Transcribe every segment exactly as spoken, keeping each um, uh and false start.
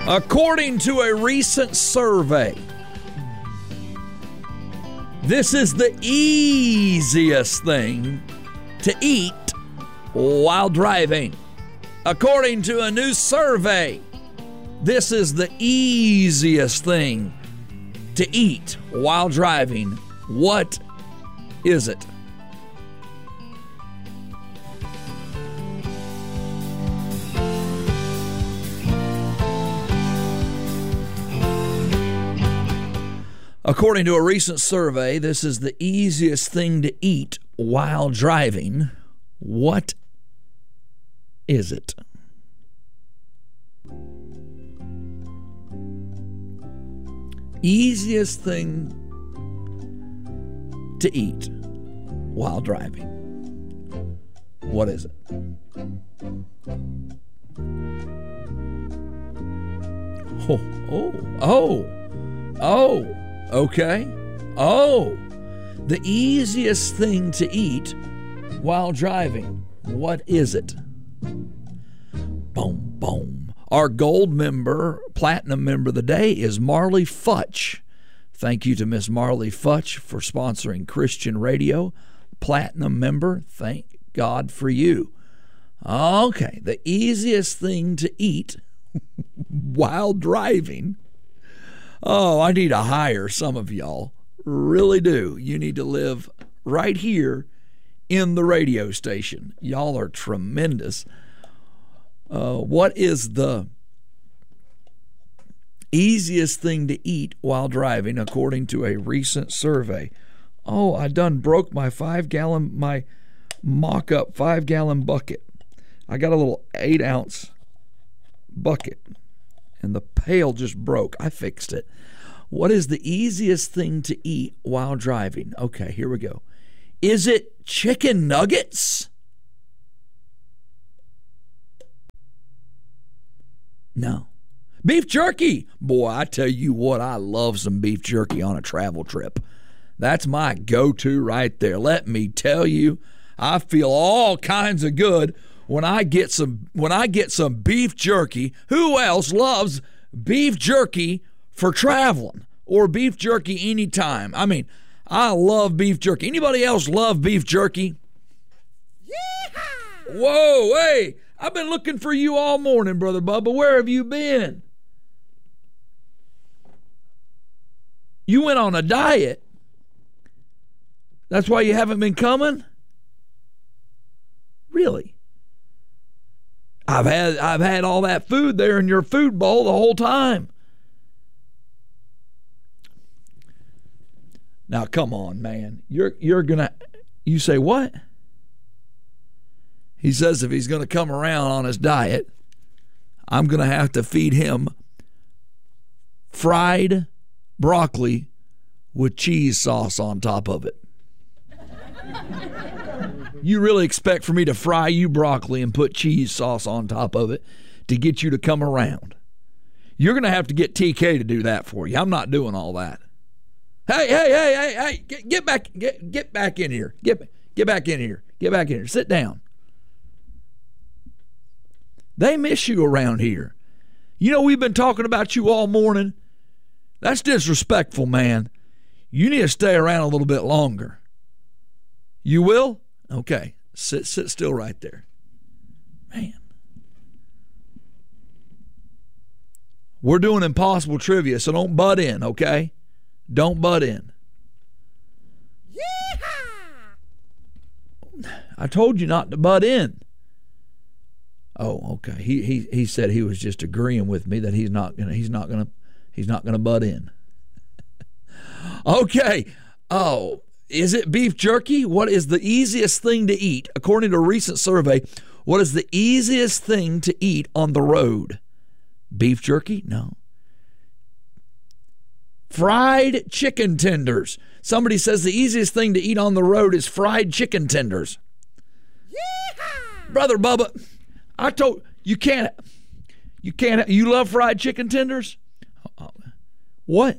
According to a recent survey, this is the easiest thing to eat while driving. According to a new survey, this is the easiest thing to eat while driving. What is it? According to a recent survey, this is the easiest thing to eat while driving. What is it? Easiest thing to eat while driving. What is it? Oh, oh, oh, oh. Okay. Oh, the easiest thing to eat while driving. What is it? Boom, boom. Our gold member, platinum member of the day is Marley Futch. Thank you to Miss Marley Futch for sponsoring Christian Radio. Platinum member, thank God for you. Okay, the easiest thing to eat while driving. Oh, I need to hire some of y'all. Really do. You need to live right here in the radio station. Y'all are tremendous. Uh, what is the easiest thing to eat while driving, according to a recent survey? Oh, I done broke my five-gallon, my mock-up five-gallon bucket. I got a little eight-ounce bucket, and the pail just broke. I fixed it. What is the easiest thing to eat while driving? Okay, here we go. Is it chicken nuggets? No. Beef jerky. Boy, I tell you what, I love some beef jerky on a travel trip. That's my go-to right there. Let me tell you, I feel all kinds of good when I get some when I get some beef jerky. Who else loves beef jerky for traveling or beef jerky anytime? I mean, I love beef jerky. Anybody else love beef jerky? Yeehaw! Whoa, hey, I've been looking for you all morning, Brother Bubba. Where have you been? You went on a diet. That's why you haven't been coming? Really? I've had I've had all that food there in your food bowl the whole time. Now come on, man. You're you're gonna you say what? He says if he's gonna come around on his diet, I'm gonna have to feed him fried broccoli with cheese sauce on top of it. You really expect for me to fry you broccoli and put cheese sauce on top of it to get you to come around? You're going to have to get T K to do that for you. I'm not doing all that. Hey, hey, hey, hey, hey, get, get back, get, get back in here. Get, get back in here. Get back in here. Sit down. They miss you around here. You know, we've been talking about you all morning. That's disrespectful, man. You need to stay around a little bit longer. You will? Okay. Sit sit still right there. Man. We're doing impossible trivia, so don't butt in, okay? Don't butt in. Yeehaw! I told you not to butt in. Oh, okay. He he he said he was just agreeing with me that he's not gonna he's not gonna he's not gonna butt in. Okay. Oh. Is it beef jerky? What is the easiest thing to eat? According to a recent survey, what is the easiest thing to eat on the road? Beef jerky? No. Fried chicken tenders. Somebody says the easiest thing to eat on the road is fried chicken tenders. Yeehaw! Brother Bubba, I told you can't, you can't, you love fried chicken tenders? What?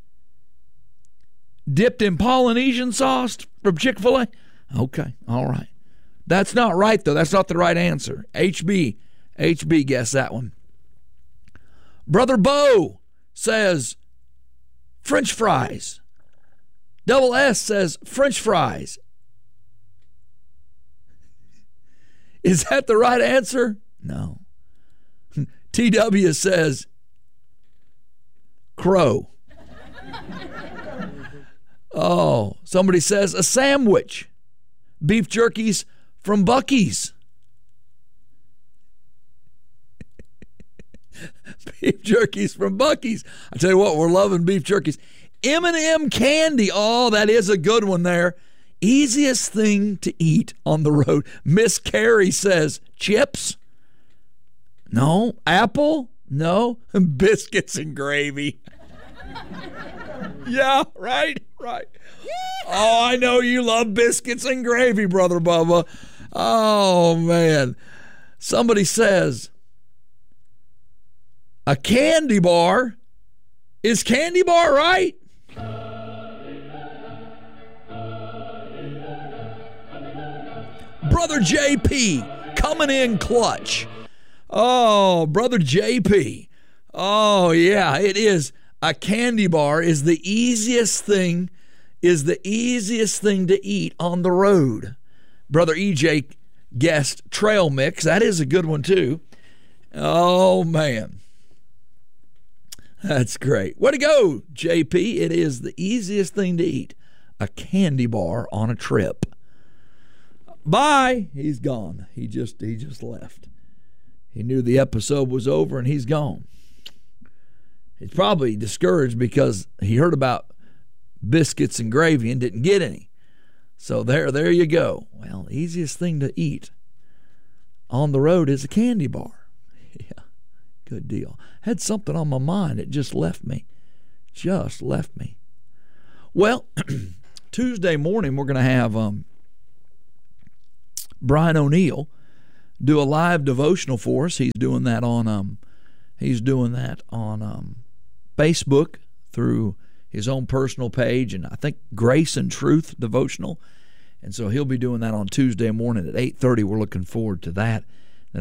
Dipped in Polynesian sauce from Chick-fil-A? Okay, all right. That's not right, though. That's not the right answer. H B. H B guessed that one. Brother Bo says French fries. Double S says French fries. Is that the right answer? No. T W says crow. Oh, somebody says a sandwich. Beef jerky's from Buc-ee's. Beef jerky's from Buc-ee's. I tell you what, we're loving beef jerky's. M and M candy. Oh, that is a good one there. Easiest thing to eat on the road. Miss Carrie says chips. No. Apple? No. Biscuits and gravy. Yeah, right, right. Oh, I know you love biscuits and gravy, Brother Bubba. Oh, man. Somebody says a candy bar. Is candy bar right? Brother J P coming in clutch. Oh, Brother J P. Oh, yeah, it is. A candy bar is the easiest thing, is the easiest thing to eat on the road. Brother E J guessed trail mix. That is a good one, too. Oh, man. That's great. Way to go, J P. It is the easiest thing to eat. A candy bar on a trip. Bye. He's gone. He just he just left. He knew the episode was over and he's gone. He's probably discouraged because he heard about biscuits and gravy and didn't get any. So there, there you go. Well, easiest thing to eat on the road is a candy bar. Yeah, good deal. Had something on my mind. It just left me. Just left me. Well, Tuesday morning we're going to have um, Brian O'Neill do a live devotional for us. He's doing that on um, he's doing that on um, Facebook through his own personal page, and I think Grace and Truth Devotional. And so he'll be doing that on Tuesday morning at eight thirty. We're looking forward to that.